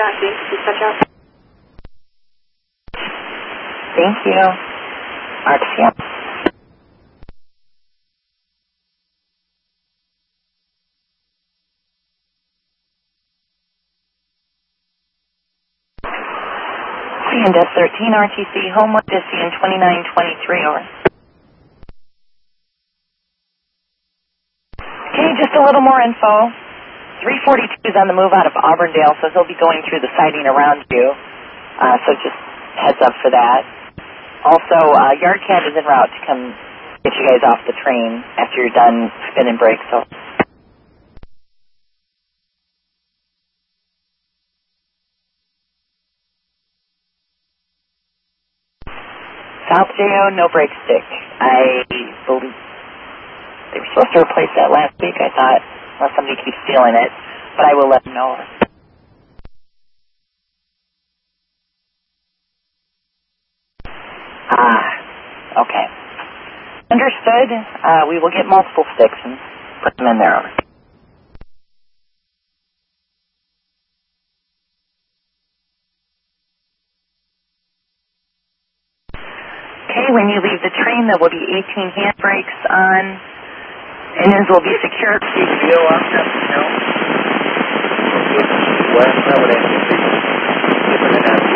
RC, dispatch out. Thank you. RTO. CNDS 13 RTC, Homewood Disian 2923, over. Okay, just a little more info. 342 is on the move out of Auburndale, so he'll be going through the siding around you. So just heads up for that. Also, YardCat is en route to come get you guys off the train after you're done spinning brakes. So. South JO, no brake stick. I believe they were supposed to replace that last week, I thought, unless somebody keeps stealing it. But I will let them know. Okay. Understood. We will get multiple sticks and put them in there. Okay, when you leave the train, there will be 18 handbrakes on. Engines will be secured. CPO on that, no. West, that would actually be different than that.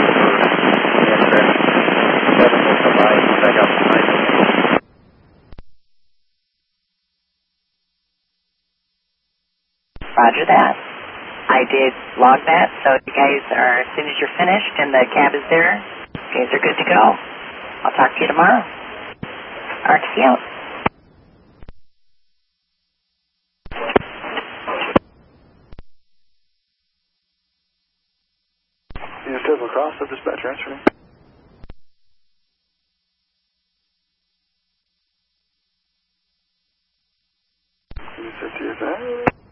Roger that. I did log that, so you guys are, as soon as you're finished and the cab is there, you guys are good to go. I'll talk to you tomorrow. RTC out. Unit 2 across, the dispatch answering. Unit 50 is that?